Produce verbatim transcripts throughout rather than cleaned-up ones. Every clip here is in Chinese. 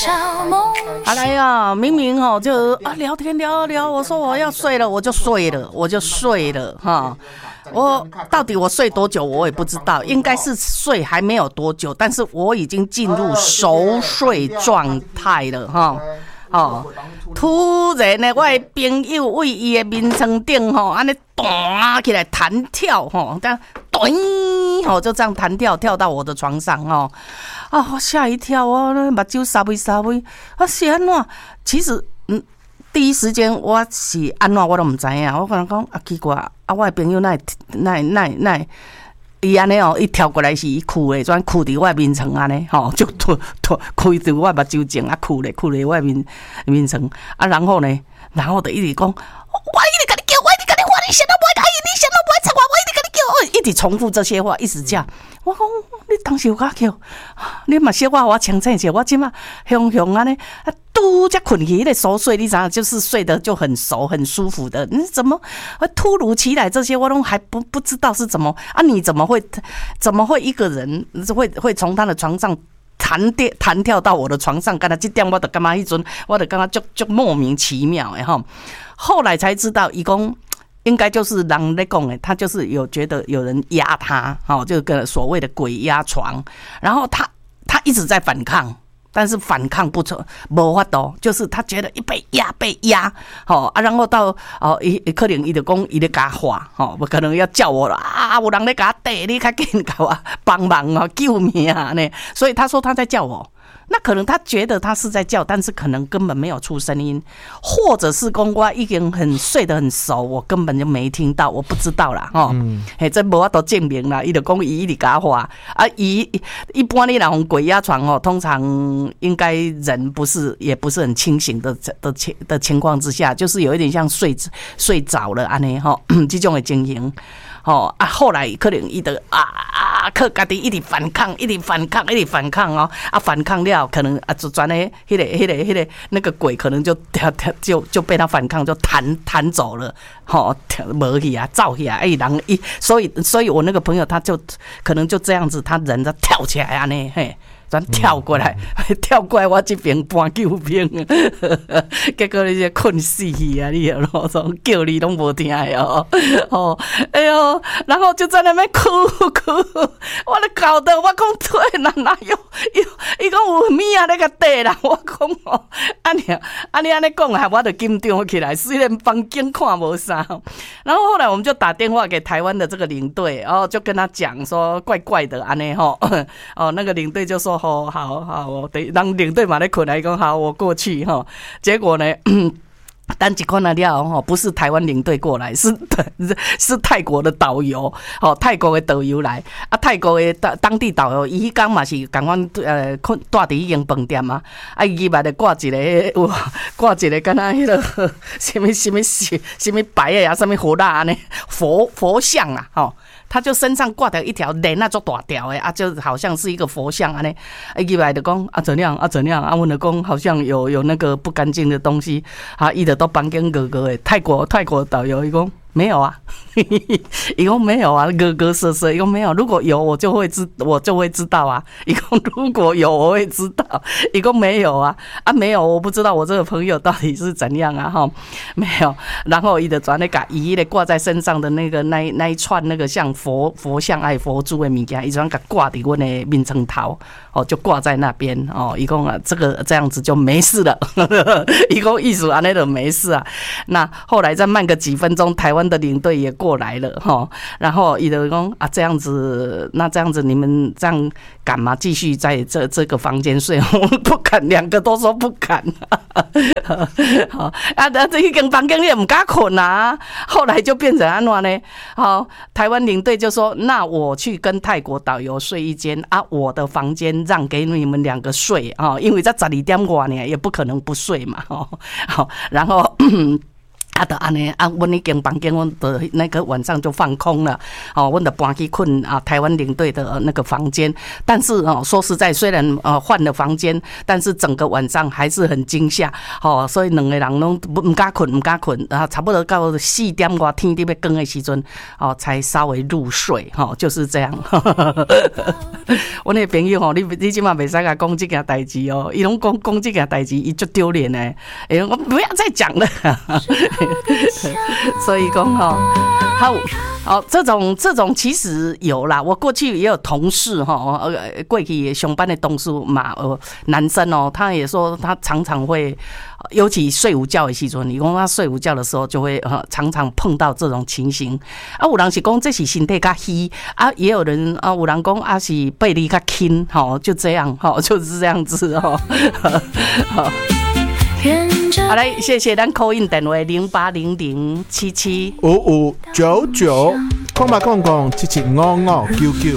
后来呀，明明哦就啊聊天聊聊，我说我要睡了，我就睡了，我就睡了哈。我到底我睡多久我也不知道，应该是睡还没有多久，但是我已经进入熟睡状态了哈。哦，突然呢，我的朋友为伊的面床顶吼，安尼弹起来弹跳吼，这样咚吼就这样弹跳跳到我的床上吼，啊，我吓一跳啊，目睭沙微沙微，啊是安怎？其实嗯，第一时间我是安怎我都唔知影，我可能讲啊奇怪，啊我的朋友那那那那。伊安尼哦，伊跳过来是伊哭的，转哭伫我面床安尼，吼，就突突开伫我目睭前啊，哭咧哭咧我面面床啊，然后呢，然后就一直讲，我一直跟你叫，我一直跟你话，你想都不会答应，你想都不会睬我，我一直跟你叫，一直重复这些话，一直叫。我讲你当时有甲叫，你嘛小我我清醒些，我即马雄雄安尼啊，拄才困去，迄个熟睡，你知影，就是睡得就很熟很舒服的。你怎么突如其来这些我都还不不知道是怎么啊？你怎么会怎么会一个人会会从他的床上弹跳弹跳到我的床上？干他这点我就感觉迄阵，我就感觉就就莫名其妙诶哈。后来才知道，伊讲。应该就是人在讲的，他就是有觉得有人压他，哦，就个所谓的鬼压床，然后他他一直在反抗，但是反抗不成，无法度，就是他觉得一被压被压，哦啊，然后到哦，伊可能伊就讲伊咧甲我话，哦，可能要叫我了啊，有人咧甲我打，你赶紧给我帮忙啊，救命啊呢，所以他说他在叫我。那可能他觉得他是在叫，但是可能根本没有出声音，或者是讲我已经很睡得很熟，我根本就没听到，我不知道啦吼。嘿、嗯，这无法度证明啦。伊就讲伊一直甲我话啊，伊一般你若用鬼压床哦，通常应该人不是也不是很清醒的的情的情况之下，就是有一点像睡睡着了安尼吼，这种的情形。哦啊，后来可能伊就啊啊，靠家己一直反抗，一直反抗，一直反抗哦，啊反抗了，可能啊就转诶，迄个、迄个、迄个那个鬼可能就就就被他反抗就弹弹走了，吼、哦，无去啊，走去啊，哎人一，所以所以我那个朋友他就可能就这样子，他人就跳起来安尼嘿。咱跳过来，嗯、跳过来我这边搬救兵，结果你这困死去啊！你咯，叫你拢无听哦，哦，哎呦，然后就在那边哭哭，我咧搞得我讲对啦，哪有？伊伊讲有物啊咧个地啦，我讲哦，安尼安尼安尼讲啊，我就紧张起来，虽然房间看无啥，然后后来我们就打电话给台湾的这个领队，然后就跟他讲说怪怪的安尼吼，哦，那个领队就说。哦，好好，我等让领队嘛来困来讲好，我过去哈。结果呢，单一看了了哈，不是台湾领队过来，是是泰国的导游，哦，泰国的导游来啊，泰国的当当地导游，伊迄天嘛是共阮呃困住伫迄间饭店嘛，啊，伊嘛咧挂一个哇，挂一个敢若迄个什么什么什么白的啊，什么火辣呢，佛佛像啊，吼。他就身上挂着一条链啊，做大条的啊，就好像是一个佛像啊呢。一来就讲啊怎样啊怎样啊，我就讲好像有有那个不干净的东西啊，伊就都房间哥哥的泰国泰国导游伊讲没有啊，伊讲没有啊，哥哥瑟瑟，伊讲没有，如果有我就会知我就会知道啊，伊讲如果有我会知道，伊讲没有啊啊没有，我不知道我这个朋友到底是怎样啊哈，没有，然后伊就转那个伊咧挂在身上的那个那那一串那个像佛佛像爱佛珠的物件，伊转给挂伫阮的面床头，哦就挂在那边哦，伊讲啊这个这样子就没事了，伊讲意思安尼就没事啊，那后来再慢个几分钟，台湾的领队也过来了哈，然后伊就讲啊这样子，那这样子你们这样敢吗？继续在这这个房间睡？我们不敢，两个都说不敢。好啊，这一间房间你也不敢困啊。后来就变成安怎呢？好，台湾领队就说：“那我去跟泰国导游睡一间啊，我的房间让给你们两个睡啊，因为在十二点外呢，也不可能不睡嘛。”哦，好，然后。 啊，就安尼啊，阮已经房间，阮的那个晚上就放空了，哦，阮就搬去困啊台湾领队的那个房间。但是哦，说实在，虽然呃换了房间，但是整个晚上还是很惊吓，哦，所以两个人拢唔敢困，唔敢困，啊，差不多到四点外天地要光的时阵，哦，才稍微入睡，哈、哦，就是这样。我那朋友吼，你你即马袂使甲讲这件代志哦，伊拢讲讲这件代志，伊足丢脸诶，哎，我不要再讲了。所以讲哈，好，好，这种这种其实有啦。我过去也有同事哈，呃，过去上班的同事嘛，呃，男生哦，他也说他常常会，尤其睡午觉的时阵，你讲他睡午觉的时候就会呃常常碰到这种情形。啊，有人是讲这是身体较虚啊，也有人啊，有人讲啊是背力较轻，哈，就这样哈，就是这样子哈，好。好嘞，谢谢咱 call in 电话零八零零七七五五九九空八空空七七五五九九。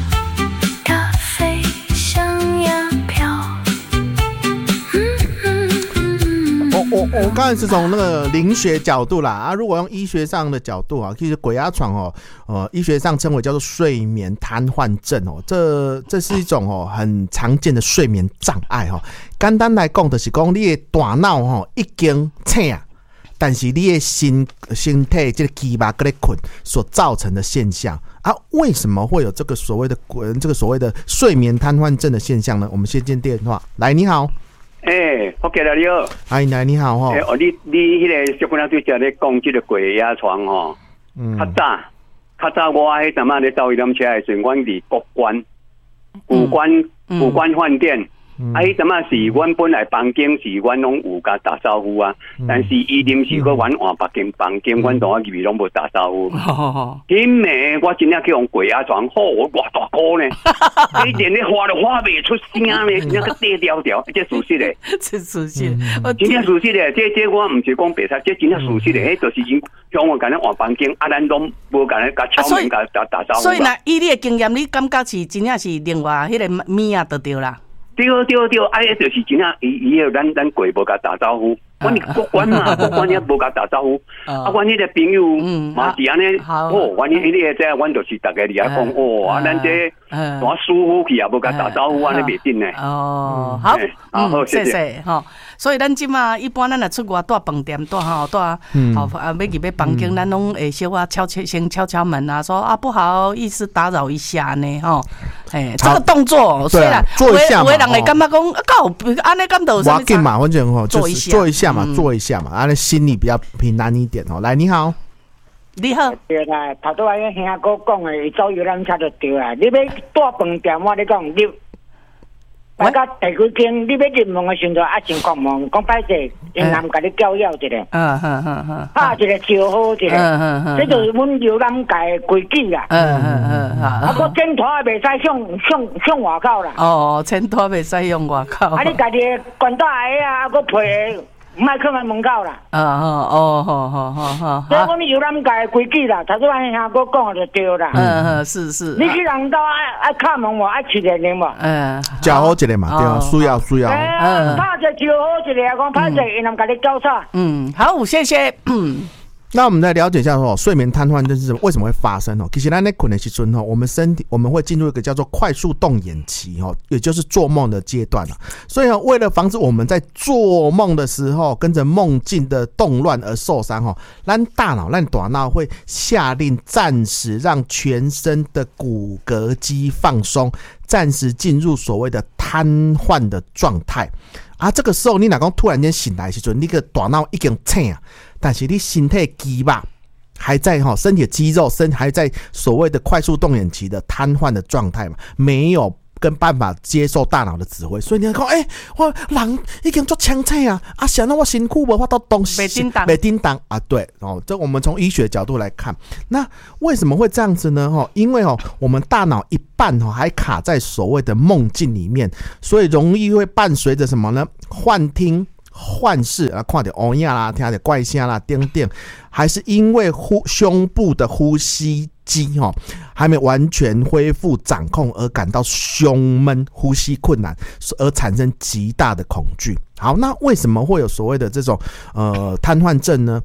我我刚才是从那个灵学角度啦啊，如果用医学上的角度啊，其实鬼压床哦，呃，医学上称为叫做睡眠瘫痪症哦，这这是一种哦很常见的睡眠障碍哈、哦。简单来讲，就是讲你的大脑哈已经醒，但是你的身身体这个肌肉在困所造成的现象啊。为什么会有这个所谓的这个所谓的睡眠瘫痪症的现象呢？我们先接电话，来，你好。 哎、欸，福建的你好， 哎，来你好哈。 哎、欸，哦，你你迄个小姑娘对家咧讲这个鬼压床吼，嗯，较早较早我迄阵仔咧走伊辆车的时阵，阮伫国关古关古关饭店，嗯、啊，迄阵仔是阮本来房间是阮拢有甲打招呼啊，嗯、但是伊临时搁阮换别间房间，阮同我入去拢无打招呼。迄暝、嗯、我真正去用鬼压床，好我偌大箍呢，迄连咧花都花袂出声呢，真正个低调调，这属实的， 这属实的， 真正属实的，这这我唔是讲白菜，这真正属实的，迄就是因向我甲咱换房间，啊，咱拢无甲咱甲敲门甲打打招呼。 所以呢，以你的经验，你感觉是真正是另外迄个物啊，就对啦。 对对对，啊，迄就是真正伊伊有咱咱过无甲打招呼，阮是国关嘛，国关也无甲打招呼，啊，阮迄个朋友嘛是安尼，哦，阮迄个这，阮就是大家伫遐讲，哦，啊，咱这多舒服去啊，无甲打招呼，安尼袂紧呢。 哦，好，嗯，谢谢哈。所以咱即马一般咱若出外住饭店住吼住，好啊，要入要房间，咱拢会小啊敲敲先敲敲门啊，说啊不好意思打扰一下呢，吼，哎，这个动作虽然做一下嘛， 有的人会感觉讲啊，搞安尼感到有啥物嘛，反正吼就是做一下嘛，做一下嘛，安尼心里比较平安一点哦。来，你好。 你好， 对啦，头拄仔迄兄哥讲的，伊走游览车就对啦。你要住饭店，我咧讲你。我甲第几间，你要入门的时阵，啊，先关门，讲歹势，因男甲你教育一下， 嗯嗯嗯嗯， 拍一个招呼一下，嗯嗯嗯，这就是阮游览界的规矩啦，嗯嗯嗯，啊，我枕头也袂使向向向外口啦， 哦，枕头袂使用外口， 啊，你家己管大鞋啊，啊，搁配。唔爱放在门口啦。 啊哦哦好好好好。 所以我们游览界的规矩啦，头拄仔兄哥讲就对啦。 嗯嗯是是。 你去人家爱爱敲门无，爱去人领无。 嗯。 叫好一个嘛，对啊，需要需要。 嗯。拍者招好一个，讲拍者因人家你教啥？ 嗯，好，谢谢。嗯。 那我们来了解一下说，睡眠瘫痪症是为什么会发生哦？其实咱在困的时阵哦，我们身体我们会进入一个叫做快速动眼期哦，也就是做梦的阶段啊。所以哦，为了防止我们在做梦的时候跟着梦境的动乱而受伤哦，咱大脑、咱大脑会下令暂时让全身的骨骼肌放松，暂时进入所谓的瘫痪的状态啊。这个时候，你哪讲突然间醒来的时阵，你个大脑已经醒啊。但是你身体肌肉还在哈，身体的肌肉身还在所谓的快速动眼期的瘫痪的状态嘛，没有跟办法接受大脑的指挥，所以你讲，哎、欸，我人已经做强测啊，啊，想到我辛苦无法到东西， 没叮当， 没叮当啊，对哦，这我们从医学角度来看，那为什么会这样子呢？哈，因为哦，我们大脑一半哦还卡在所谓的梦境里面，所以容易会伴随着什么呢？幻听。幻视啊，看到乌影啦，听到怪声啦，等等，还是因为呼胸部的呼吸肌哈还没完全恢复掌控而感到胸闷、呼吸困难，而产生极大的恐惧。好，那为什么会有所谓的这种呃瘫痪症呢？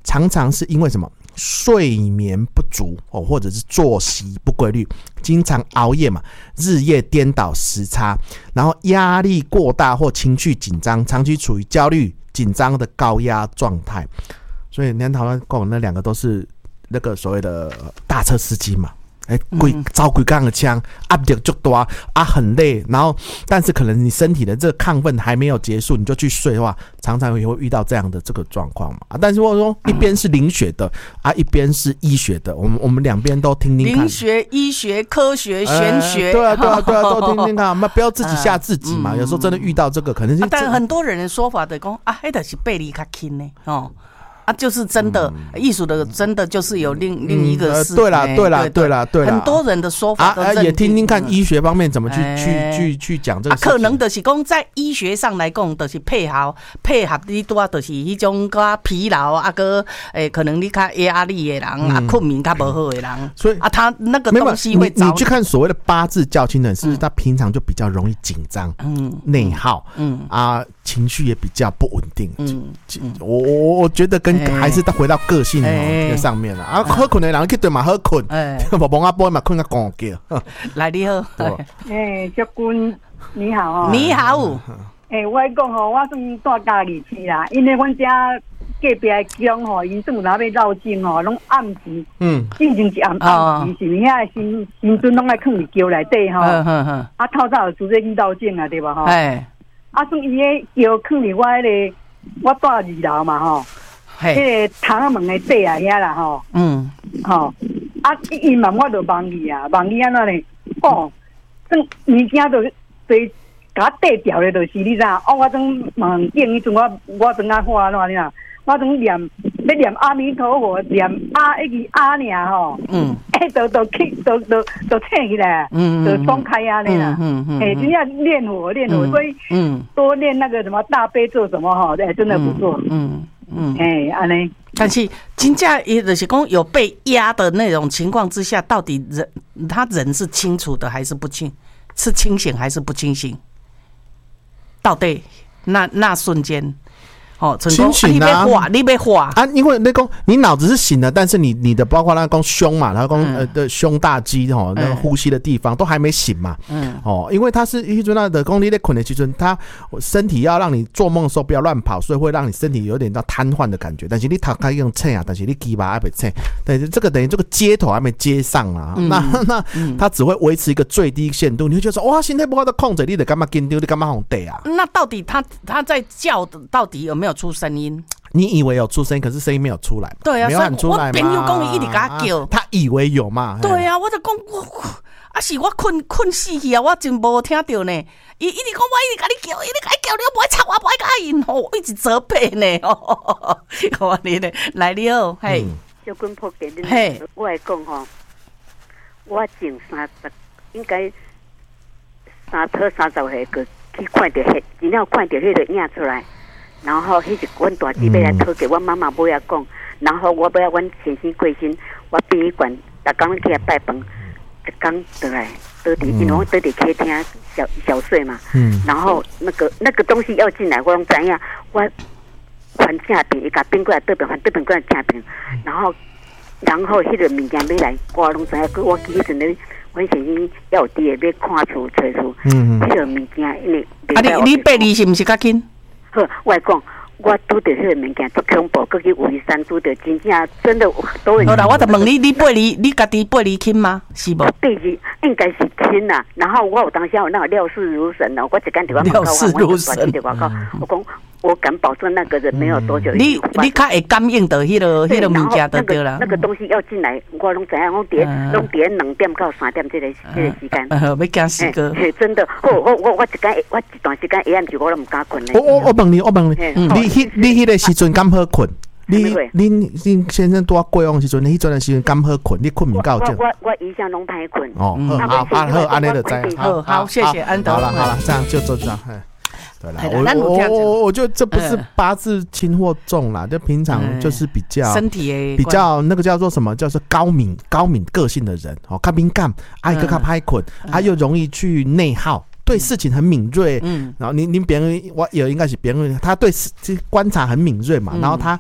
常常是因为什么？睡眠不足哦，或者是作息不规律，经常熬夜嘛，日夜颠倒时差，然后压力过大或情绪紧张，长期处于焦虑、紧张的高压状态。所以你看台湾讲那两个都是那个所谓的大车司机嘛。哎，规招规杠的枪，压力就大啊，很累。然后，但是可能你身体的这个亢奋还没有结束，你就去睡的话，常常也会遇到这样的这个状况嘛。啊，但是我说一边是灵学的啊，一边是医学的，我们我们两边都听听看。 灵学、医学、科学、玄学， 呃、对啊，对啊，对啊，都听听看。我们不要自己吓自己嘛。嗯、有时候真的遇到这个，可能是、啊。 但很多人的说法的讲啊，那就是背离较轻呢，哦。啊，就是真的艺术、嗯、的，真的就是有另、嗯、另一个世界、嗯呃。对啦， 对啦，对啦，对啦。 很多人的说法都啊，也听听看医学方面怎么去、嗯、去去去讲这个事情。 啊，可能就是讲在医学上来讲，就是配合配合你多，就是迄种较疲劳啊，个诶，可能你较压力的人、嗯、啊，困眠较不好的人，所以啊，他那个东西会你。你去看所谓的八字较轻的人，是不是他平常就比较容易紧张、嗯，内耗，嗯啊，情绪也比较不稳定，嗯，我我我觉得跟。还是回到个性哦这上面了啊，好困的人去对嘛好困，无帮阿波嘛困个光叫。 来你好， 哎，小君你好哦， 你好， 哎，我讲吼，我算住家里去啦，因为阮家隔壁的乡吼，因总有那要绕境吼，拢暗时，嗯，进前一暗暗时是遐新新村拢爱放伫桥内底吼，啊，透早就做这去绕境啊，对吧吼？哎，啊，算伊个桥放伫我迄个，我住二楼嘛吼。迄个窗仔门的底啊，遐啦吼，嗯，吼，啊，伊问我就问伊啊，问伊安怎呢？哦，种物件就对，甲缀调的，就是你知影？哦，我种问建议阵我我阵啊看安怎啦？我种念要念阿弥陀佛，念阿一个阿尔吼，嗯，哎，都都起，都都都醒起来，嗯，就松开啊那啦，嗯嗯，哎，真正练火练火，所以嗯，多练那个什么大悲咒什么哈，哎，真的不错，嗯。嗯，哎，安尼， 但是真正也就是讲有被压的那种情况之下，到底人他人是清楚的还是不清？是清醒还是不清醒？到底那那瞬间。哦， 清醒啊！ 你别画啊！因为那讲你脑子是醒的，但是你你的包括那讲胸嘛，然后讲呃的胸大肌哦，那个呼吸的地方都还没醒嘛。嗯。哦，因为他是一阵那的讲你在困的时阵，他身体要让你做梦的时候不要乱跑，所以会让你身体有点到瘫痪的感觉。但是你头开用称啊，但是你鸡巴还没称，对，这个等于这个接头还没接上啊。嗯、那那、嗯、他只会维持一个最低限度，你会觉得说哇，身体不好的控制，你得干嘛跟丢，你干嘛红得啊？ 那到底他他在叫的到底有没有？没有出声音， 你以为有出声音，可是声音没有出来嘛？ 对啊， 没有喊出来嘛？ 我朋友讲伊一直给他叫、 啊，他以为有嘛？ 对啊，我就讲我啊是我困困死去啊，我真无听到呢。伊一直讲我一直给你叫，一直给你叫，你不爱吵，我不爱甲因吼，一直责备呢。哦，我你呢，来你好，嘿， 小君破给你，嘿，我来讲吼，我前三十应该三头三十岁个去看到迄，然后看到迄个影出来。然后，迄是阮大姊要来讨给阮妈妈母仔讲，然后我要阮先生过身，我殡仪馆逐工去遐拜饭，一工倒来倒伫，因为我倒伫客厅小小睡嘛。嗯。然后那个那个东西要进来，我拢知影，我翻正边，伊甲变过来倒边，翻倒边过来正边，然后然后迄个物件要来，我拢知影。我记迄阵咧，阮先生要有伫个要看厝找厝，嗯，迄个物件因为。 啊，你你八字是毋是较紧？ 好，我讲，我拄到迄个物件，足恐怖，佮去围山拄到，真正真的都会。 好啦，我就问你，你八字，你家己八字轻吗？是无？ 八字应该是轻啦。然后我有当时有那个料事如神哦，我一间电话料事如神， 我讲，我敢保证那个人没有多久。 你你较会感应到迄个迄个物件就对了。 那个东西要进来，我拢知影，我伫拢伫两点到三点这个这个时间。 呃，要惊死个。 真的，我我我我一间我一段时间下暗时我都唔敢困咧。 我我我问你，我问你，你迄你迄个时阵敢好困？你你你先生多过往时阵，你迄阵的时阵敢好困？你困唔够觉？我我我一向拢歹困。 哦，好，好，好，安尼就知。 好，好，谢谢安德。 好了，好了，这样就就这样。对啦，我我我我觉得这不是八字轻或重啦，就平常就是比较身体比较那个叫做什么，叫做高敏高敏个性的人哦，较敏感，爱个较歹困，他又容易去内耗。对事情很敏锐，嗯，然后您您别人我也应该是别人，他对观察很敏锐嘛，嗯、然后他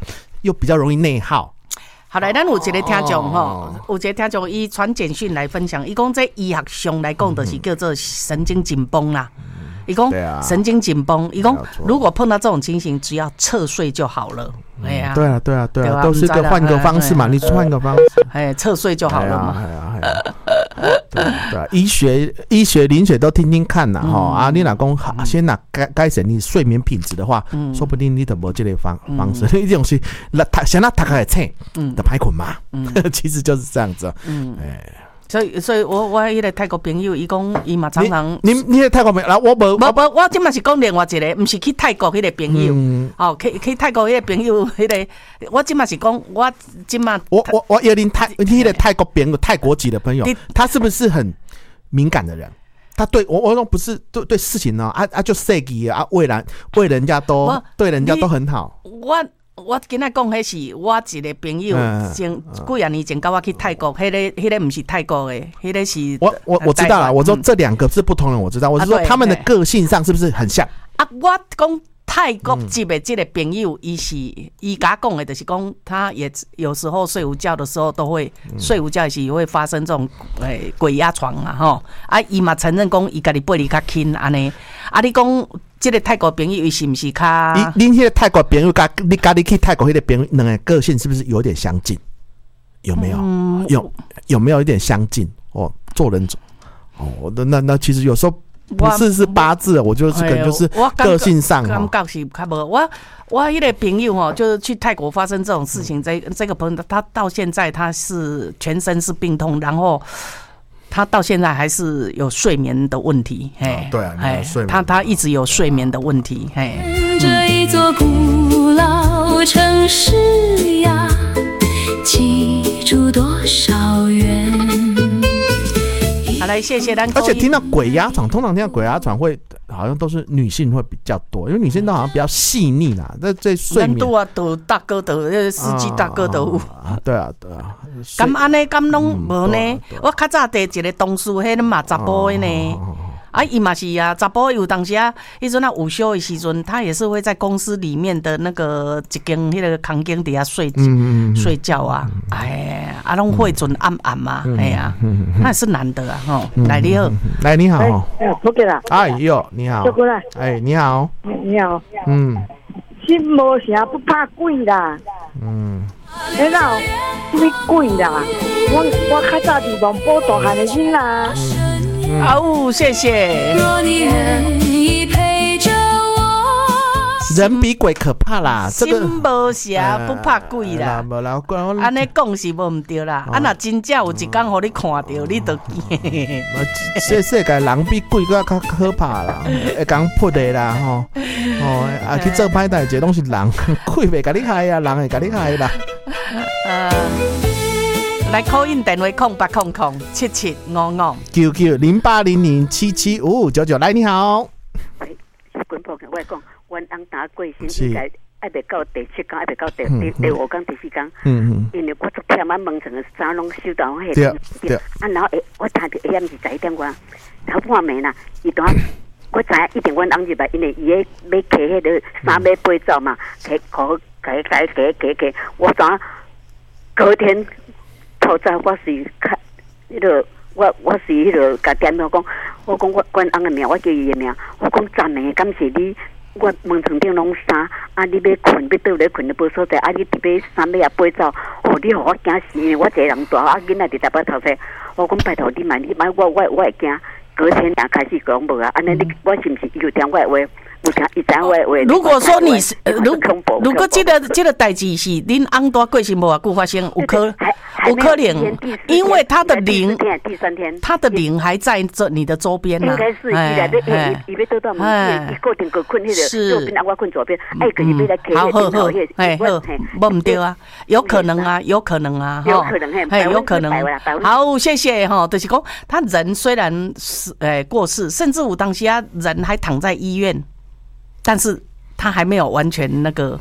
又比较容易内耗。 好来，咱有一个听众吼，哦、有一个听众伊传简讯来分享，伊讲这医学上来讲，就是叫做神经紧绷啦。伊讲、嗯、神经紧绷，伊讲如果碰到这种情形，只要侧睡就好了。哎呀、 嗯，对啊，对啊，对啊，都是个换个方式嘛，你换个方式， 哎，侧睡就好了嘛。 哎呀，哎呀，对对啊，医学、医学、临学都听听看呐，哈、嗯、啊，你老公先拿改改善你睡眠品质的话，嗯、说不定你都无这个方方式，你这种是那他先让他开始醒，嗯，的排困嘛，嗯，其实就是这样子，嗯，哎。 所以，所以我我迄个泰国朋友，伊讲伊嘛常常， 你你迄泰国朋友，我无， 无无，我即嘛是讲另外一个，毋是去泰國迄個朋友，嗯、哦，去去泰國迄個朋友，迄、那個，我即嘛是講，我即嘛， 我我我有點泰，迄個泰國朋友，泰國籍的朋友，他是不是很敏感的人？他对我我说不是对对事情呢、喔，啊啊就设计啊，为人为人家都对人家都很好。 我。我今仔讲，迄是我一个朋友，前几啊年前跟我去泰国，迄、那个迄、那个不是泰国的，迄、那个是我我我知道了。我说这两个是不同人，我知道。我是说他们的个性上是不是很像？ 啊，我讲泰国籍的这个朋友，伊、嗯、是伊甲讲的，就是讲他也有时候睡午觉的时候都会、嗯、睡午觉时也会发生这种诶鬼压床啊，吼啊，伊嘛承认讲伊家己背哩较轻安尼，啊，你讲。这个泰国朋友是不是较？ 你你那个泰国朋友跟你跟你去泰国那个朋友，两个个性是不是有点相近？有没有？嗯、有有没有一点相近？哦，做人哦，那那那其实有时候不是是八字，我就是可能就是个性上感觉是较无。我我那个朋友哦，就是去泰国发生这种事情，这这个朋友他到现在他是全身是病痛，然后。他到现在还是有睡眠的问题，嘿， 哦、对啊， 哎，他他一直有睡眠的问题，嘿。 这一座古老城市呀，记住多少远？ 好，来谢谢咱。 而且听到鬼压床，通常听到鬼压床会好像都是女性会比较多，因为女性都好像比较细腻啦，在在睡眠。 多啊，都大哥的，那司机大哥都有啊，对啊，对啊。 咁安尼咁拢无呢？我较早第一个同事，迄嘛查甫的呢。啊，伊嘛是啊，查甫有当时啊，迄阵啊午休的时阵，他也是会在公司里面的那个一间迄个空间底下睡睡觉啊。哎，啊，拢会准暗暗嘛，哎呀，那是难得啊，吼。来你好， 来你好， 不给啦。 哎呦，你好，过来，哎，你好， 你好， 嗯， 心无啥不怕鬼啦， 嗯。 哎啦，你鬼啦！我我较早伫农保大汉的囡仔。 好，谢谢。若你愿意陪着我，人比鬼可怕啦，这个心无邪不怕鬼啦。安尼讲是无唔对啦，啊那真正有一天互你看到，你就惊。 世世界人比鬼更较可怕啦，会讲扑的啦吼，哦啊去做歹代志拢是人，鬼袂甲你害啊，人会甲你害啦。 呃，来 call in 电话空八空空七七五五九九零八零零七七五五九九，来你好。 喂，滚破嘅，我讲，阮翁打过身应该爱袂到第七天，爱袂到第第第五天、第四天。嗯嗯。因为我昨天晚蒙晨嘅衫拢收到迄个，对啊，然后诶，我听到下暗是十一点外，头半暝啦，伊当我知影一定阮翁入来，因为伊咧要摕迄个衫要飞走嘛，摕可摕摕摕摕摕，我怎？隔天透早我是看迄个，我我是迄个甲点我讲，我讲我阮翁的名，我叫伊的名，我讲赞美，感谢你，我门床顶拢衫，啊，你要困要倒咧困咧无所在，啊，你伫要衫要也飞走，哦，你互我惊死，我一个人大，啊，囡仔伫台北头先，我讲拜托你嘛，你买我我我会惊，隔天也开始讲无啊，安尼你我是毋是有听我的话？ 如果说你是，如如果这个这个代志是恁翁大过身无偌久发生，有可有可能，因为他的灵， 第三天， 他的灵还在这你的周边呢。 应该是，哎哎，伊要倒到门，伊固定个困迄个右边，我困左边，哎，可以要来开好好好，哎好，无唔对啊，有可能啊，有可能啊， 有可能嘿， 有可能。好，谢谢哈，就是讲他人虽然是诶过世，甚至有当时啊人还躺在医院。但是他还没有完全那个，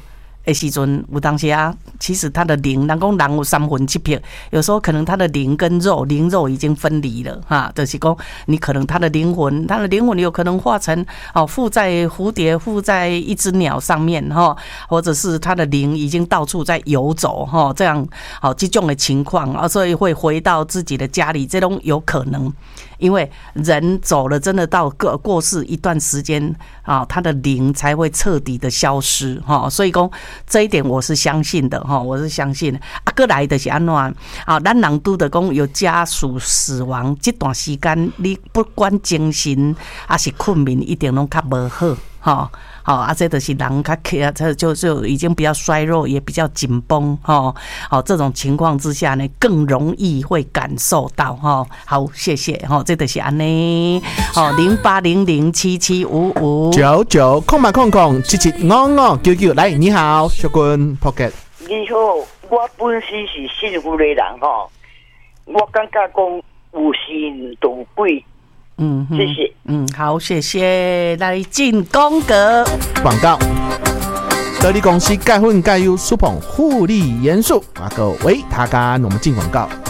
的时阵，有当时啊，其实它的磷，人讲人有三魂七魄，有时候可能它的磷跟肉，灵肉已经分离了哈，就是讲你可能它的灵魂，它的灵魂有可能化成哦附在蝴蝶，附在一只鸟上面哈，或者是它的灵已经到处在游走哈，这样好这种的情况啊，所以会回到自己的家里，这种有可能。因为人走了，真的到过过世一段时间啊，他的灵才会彻底的消失哈，所以讲这一点我是相信的哈，我是相信的。啊，过来的是安怎啊？咱人拄着讲有家属死亡这段时间，你不管精神还是困眠，一定拢较无好哈。好、哦、啊，这就是人较啊，这就就已经比较衰弱，也比较紧绷哈。好、哦，这种情况之下呢，更容易会感受到哈、哦。好，谢谢哈、哦，这就是安尼。好、哦，零八零零七七五五九九空嘛空空七七五五九九，来，你好，小君 Pocket。 你好，我本身是信佛的人吼，我感觉讲有神同鬼。 嗯， 谢谢。 嗯，好，谢谢。来进广告。 广告。得力公司钙混钙优舒捧护理元素，啊个维他干，我们进广告。